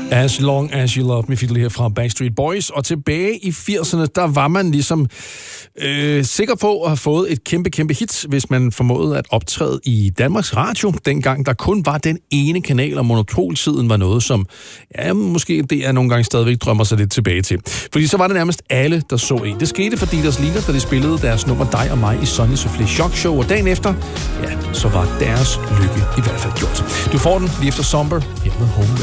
As Long As You Love Me, fik du her fra Backstreet Boys. Og tilbage i 80'erne, der var man ligesom sikker på at have fået et kæmpe hit, hvis man formåede at optræde i Danmarks Radio. Dengang der kun var den ene kanal, og monopoltiden var noget, som måske det er nogle gange stadigvæk drømmer sig lidt tilbage til. Fordi så var det nærmest alle, der så en. Det skete for Dieters Liner, da de spillede deres nummer Dig og mig i Sonny Soufflé Shock Show, og dagen efter, så var deres lykke i hvert fald gjort. Du får den lige efter Somber her med Home.